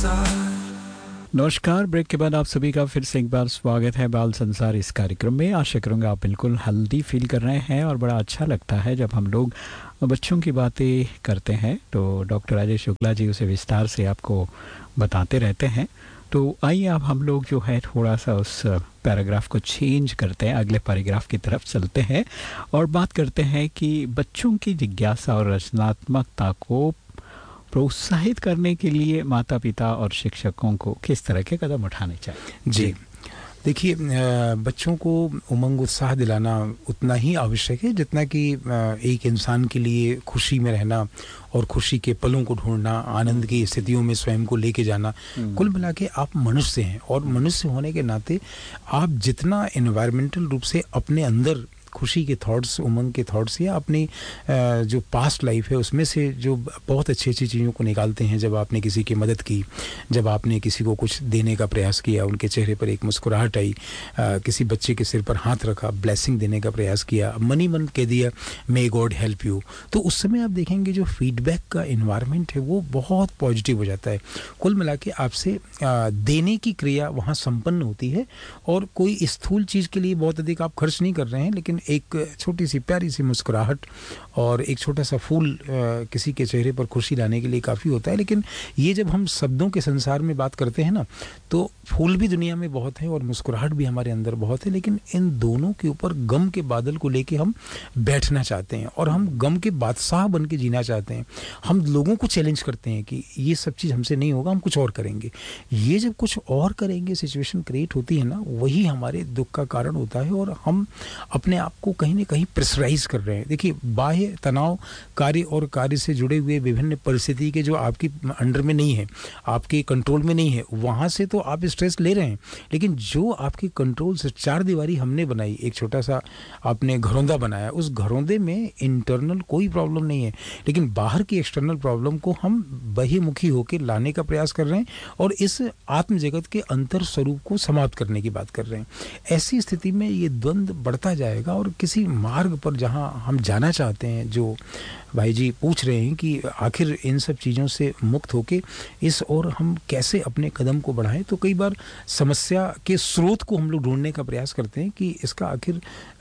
नमस्कार। ब्रेक के बाद आप सभी का फिर से एक बार स्वागत है बाल संसार इस कार्यक्रम में। आशा करूँगा आप बिल्कुल हेल्दी फील कर रहे हैं और बड़ा अच्छा लगता है जब हम लोग बच्चों की बातें करते हैं तो डॉक्टर अजय शुक्ला जी उसे विस्तार से आपको बताते रहते हैं। तो आइए अब हम लोग जो है थोड़ा सा उस पैराग्राफ को चेंज करते हैं, अगले पैराग्राफ की तरफ चलते हैं और बात करते हैं कि बच्चों की जिज्ञासा और रचनात्मकता को प्रोत्साहित करने के लिए माता पिता और शिक्षकों को किस तरह के कदम उठाने चाहिए। जी देखिए, बच्चों को उमंग उत्साह दिलाना उतना ही आवश्यक है जितना कि एक इंसान के लिए खुशी में रहना और खुशी के पलों को ढूंढना, आनंद की स्थितियों में स्वयं को लेके जाना। कुल मिला के आप मनुष्य हैं और मनुष्य होने के नाते आप जितना एनवायरमेंटल रूप से अपने अंदर खुशी के थॉट्स, उमंग के थॉट्स या अपनी जो पास्ट लाइफ है उसमें से जो बहुत अच्छी अच्छी चीज़ों को निकालते हैं, जब आपने किसी की मदद की, जब आपने किसी को कुछ देने का प्रयास किया, उनके चेहरे पर एक मुस्कुराहट आई, किसी बच्चे के सिर पर हाथ रखा, ब्लेसिंग देने का प्रयास किया, मनी मन कह दिया मे गॉड हेल्प यू, तो उस समय आप देखेंगे जो फीडबैक का इन्वायरमेंट है वो बहुत पॉजिटिव हो जाता है। कुल मिला के आपसे देने की क्रिया वहाँ संपन्न होती है और कोई स्थूल चीज़ के लिए बहुत अधिक आप खर्च नहीं कर रहे हैं, लेकिन एक छोटी सी प्यारी सी मुस्कुराहट और एक छोटा सा फूल किसी के चेहरे पर खुशी लाने के लिए काफ़ी होता है। लेकिन ये जब हम शब्दों के संसार में बात करते हैं ना, तो फूल भी दुनिया में बहुत है और मुस्कुराहट भी हमारे अंदर बहुत है, लेकिन इन दोनों के ऊपर गम के बादल को लेके हम बैठना चाहते हैं और हम गम के बादशाह बन के जीना चाहते हैं। हम लोगों को चैलेंज करते हैं कि ये सब चीज़ हमसे नहीं होगा, हम कुछ और करेंगे। ये जब कुछ और करेंगे सिचुएशन क्रिएट होती है ना, वही हमारे दुख का कारण होता है और हम अपने आप को कहीं ना कहीं प्रेशराइज कर रहे हैं। देखिए, बाह्य तनाव कार्य और कार्य से जुड़े हुए विभिन्न परिस्थिति के जो आपकी अंडर में नहीं है, आपके कंट्रोल में नहीं है, वहाँ से तो आप स्ट्रेस ले रहे हैं, लेकिन जो आपके कंट्रोल से चार दीवारी हमने बनाई, एक छोटा सा आपने घरौंदा बनाया, उस घरौंदे में इंटरनल कोई प्रॉब्लम नहीं है, लेकिन बाहर की एक्सटर्नल प्रॉब्लम को हम बहिर्मुखी होकर लाने का प्रयास कर रहे हैं और इस आत्म जगत के अंतर स्वरूप को समाप्त करने की बात कर रहे हैं। ऐसी स्थिति में ये द्वंद्व बढ़ता जाएगा और किसी मार्ग पर जहां हम जाना चाहते हैं, जो भाई जी पूछ रहे हैं कि आखिर इन सब चीज़ों से मुक्त होके इस और हम कैसे अपने कदम को बढ़ाएं, तो कई बार समस्या के स्रोत को हम लोग ढूंढने का प्रयास करते हैं कि इसका आखिर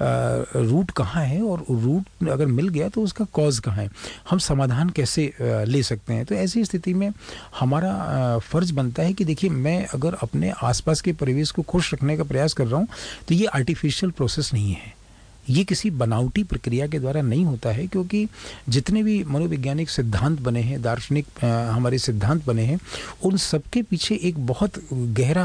रूट कहाँ है और रूट अगर मिल गया तो उसका कॉज कहाँ है, हम समाधान कैसे ले सकते हैं। तो ऐसी स्थिति में हमारा फ़र्ज़ बनता है कि देखिए, मैं अगर अपने आसपास के परिवेश को खुश रखने का प्रयास कर रहा हूँ तो ये आर्टिफिशियल प्रोसेस नहीं है, ये किसी बनावटी प्रक्रिया के द्वारा नहीं होता है, क्योंकि जितने भी मनोवैज्ञानिक सिद्धांत बने हैं, दार्शनिक हमारे सिद्धांत बने हैं, उन सबके पीछे एक बहुत गहरा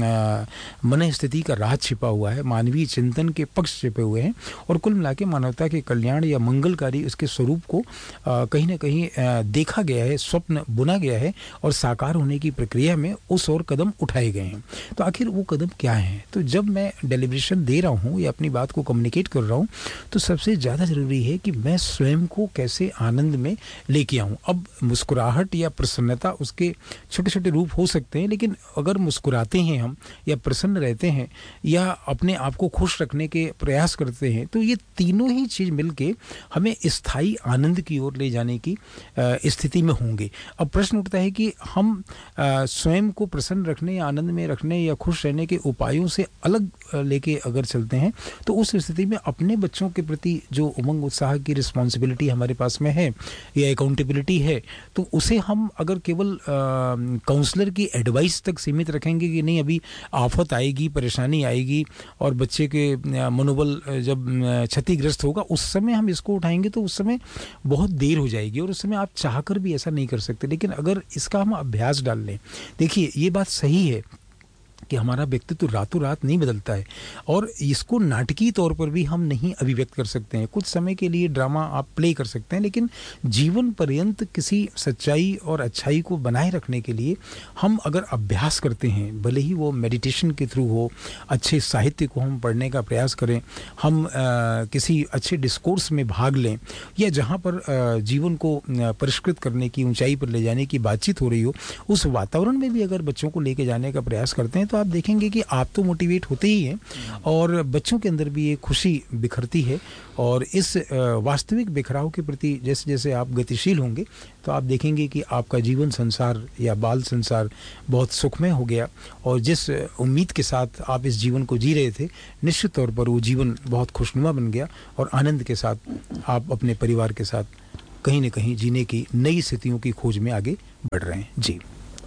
मन स्थिति का राज छिपा हुआ है, मानवीय चिंतन के पक्ष छिपे हुए हैं और कुल मिला के मानवता के कल्याण या मंगलकारी उसके स्वरूप को कहीं ना कहीं देखा गया है, स्वप्न बुना गया है और साकार होने की प्रक्रिया में उस और कदम उठाए गए हैं। तो आखिर वो कदम क्या है? तो जब मैं डेलिब्रेशन दे रहा हूँ या अपनी बात को कम्युनिकेट कर रहा हूं, तो सबसे ज़्यादा ज़रूरी है कि मैं स्वयं को कैसे आनंद में लेके आऊं। अब मुस्कुराहट या प्रसन्नता उसके छोटे छोटे रूप हो सकते हैं, लेकिन अगर मुस्कुराते हैं हम या प्रसन्न रहते हैं या अपने आप को खुश रखने के प्रयास करते हैं, तो ये तीनों ही चीज़ मिलके हमें स्थायी आनंद की ओर ले जाने की स्थिति में होंगे। अब प्रश्न उठता है कि हम स्वयं को प्रसन्न रखने या आनंद में रखने या खुश रहने के उपायों से अलग लेके अगर चलते हैं, तो उस स्थिति में अपने बच्चों के प्रति जो उमंग उत्साह की रिस्पॉन्सिबिलिटी हमारे पास में है या अकाउंटेबिलिटी है, तो उसे हम अगर केवल काउंसलर की एडवाइस तक सीमित रखेंगे कि नहीं, अभी आफत आएगी, परेशानी आएगी और बच्चे के मनोबल जब क्षतिग्रस्त होगा उस समय हम इसको उठाएंगे, तो उस समय बहुत देर हो जाएगी और उस समय आप चाहकर भी ऐसा नहीं कर सकते। लेकिन अगर इसका हम अभ्यास डाल लें, देखिए ये बात सही है कि हमारा व्यक्तित्व रातों रात नहीं बदलता है और इसको नाटकीय तौर पर भी हम नहीं अभिव्यक्त कर सकते हैं। कुछ समय के लिए ड्रामा आप प्ले कर सकते हैं, लेकिन जीवन पर्यंत किसी सच्चाई और अच्छाई को बनाए रखने के लिए हम अगर अभ्यास करते हैं, भले ही वो मेडिटेशन के थ्रू हो, अच्छे साहित्य को हम पढ़ने का प्रयास करें, हम किसी अच्छे डिस्कोर्स में भाग लें या जहाँ पर जीवन को परिष्कृत करने की, ऊंचाई पर ले जाने की बातचीत हो रही हो, उस वातावरण में भी अगर बच्चों को लेके जाने का प्रयास करते हैं तो तो आप देखेंगे कि आप तो मोटिवेट होते ही हैं और बच्चों के अंदर भी ये खुशी बिखरती है। और इस वास्तविक बिखराव के प्रति जैसे जैसे आप गतिशील होंगे तो आप देखेंगे कि आपका जीवन संसार या बाल संसार बहुत सुखमय हो गया, और जिस उम्मीद के साथ आप इस जीवन को जी रहे थे निश्चित तौर पर वो जीवन बहुत खुशनुमा बन गया, और आनंद के साथ आप अपने परिवार के साथ कहीं न कहीं जीने की नई स्थितियों की खोज में आगे बढ़ रहे हैं। जी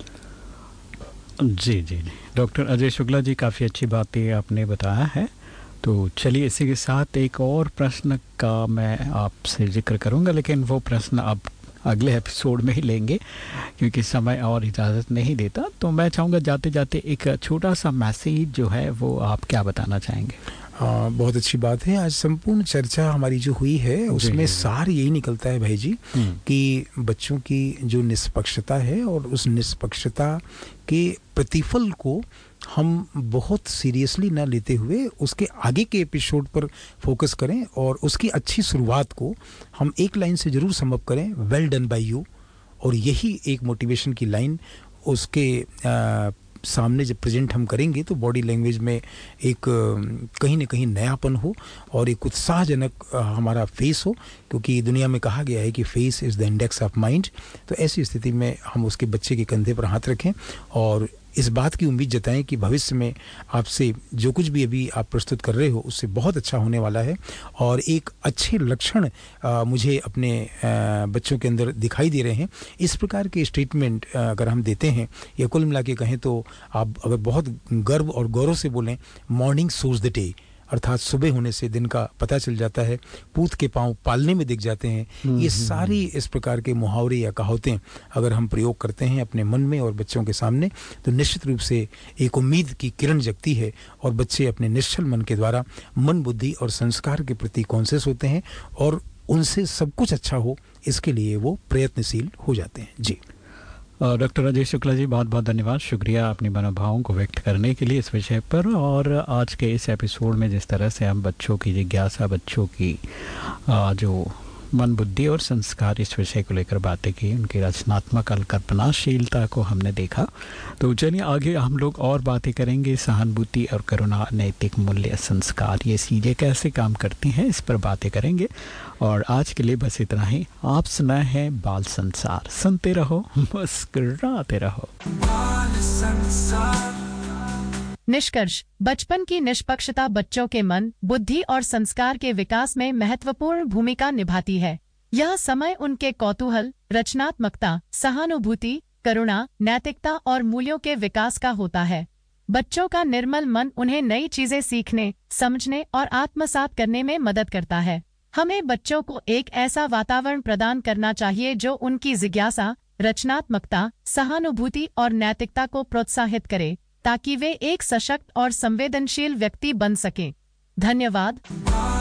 जी जी जी डॉक्टर अजय शुक्ला जी, काफ़ी अच्छी बातें आपने बताया है। तो चलिए इसी के साथ एक और प्रश्न का मैं आपसे जिक्र करूंगा, लेकिन वो प्रश्न आप अगले एपिसोड में ही लेंगे क्योंकि समय और इजाज़त नहीं देता। तो मैं चाहूँगा जाते जाते एक छोटा सा मैसेज जो है वो आप क्या बताना चाहेंगे? बहुत अच्छी बात है। आज संपूर्ण चर्चा हमारी जो हुई है उसमें सार यही निकलता है भाई जी कि बच्चों की जो निष्पक्षता है और उस निष्पक्षता के प्रतिफल को हम बहुत सीरियसली ना लेते हुए उसके आगे के एपिसोड पर फोकस करें, और उसकी अच्छी शुरुआत को हम एक लाइन से ज़रूर समअप करें, वेल डन बाय यू। और यही एक मोटिवेशन की लाइन उसके सामने जब प्रेजेंट हम करेंगे तो बॉडी लैंग्वेज में एक कहीं न कहीं नयापन हो और एक उत्साहजनक हमारा फेस हो, क्योंकि दुनिया में कहा गया है कि face is the index of mind. तो ऐसी स्थिति में हम उसके बच्चे के कंधे पर हाथ रखें और इस बात की उम्मीद जताएं कि भविष्य में आपसे जो कुछ भी अभी आप प्रस्तुत कर रहे हो उससे बहुत अच्छा होने वाला है। और एक अच्छे लक्षण मुझे अपने बच्चों के अंदर दिखाई दे रहे हैं। इस प्रकार के स्टेटमेंट अगर हम देते हैं या कुल मिला के कहें तो आप अगर बहुत गर्व और गौरव से बोलें, मॉर्निंग सोज द डे, अर्थात सुबह होने से दिन का पता चल जाता है, पूत के पांव पालने में दिख जाते हैं। ये सारी इस प्रकार के मुहावरे या कहावतें अगर हम प्रयोग करते हैं अपने मन में और बच्चों के सामने तो निश्चित रूप से एक उम्मीद की किरण जगती है और बच्चे अपने निश्चल मन के द्वारा मन, बुद्धि और संस्कार के प्रति कॉन्शियस होते हैं और उनसे सब कुछ अच्छा हो इसके लिए वो प्रयत्नशील हो जाते हैं। जी डॉक्टर अजय शुक्ला जी, बहुत बहुत धन्यवाद, शुक्रिया अपने मनोभावों को व्यक्त करने के लिए इस विषय पर। और आज के इस एपिसोड में जिस तरह से हम बच्चों की जिज्ञासा, बच्चों की जो मन, बुद्धि और संस्कार इस विषय को लेकर बातें की, उनकी रचनात्मक कल्पनाशीलता को हमने देखा। तो चलिए आगे हम लोग और बातें करेंगे। सहानुभूति और करुणा, नैतिक मूल्य, संस्कार, ये चीज़ें कैसे काम करती हैं इस पर बातें करेंगे। और आज के लिए बस इतना ही। आप सुना है बाल संसार, सुनते रहो, मुस्कुराते रहो। निष्कर्ष: बचपन की निष्पक्षता बच्चों के मन, बुद्धि और संस्कार के विकास में महत्वपूर्ण भूमिका निभाती है। यह समय उनके कौतूहल, रचनात्मकता, सहानुभूति, करुणा, नैतिकता और मूल्यों के विकास का होता है। बच्चों का निर्मल मन उन्हें नई चीजें सीखने, समझने और आत्मसात करने में मदद करता है। हमें बच्चों को एक ऐसा वातावरण प्रदान करना चाहिए जो उनकी जिज्ञासा, रचनात्मकता, सहानुभूति और नैतिकता को प्रोत्साहित करे, ताकि वे एक सशक्त और संवेदनशील व्यक्ति बन सकें। धन्यवाद।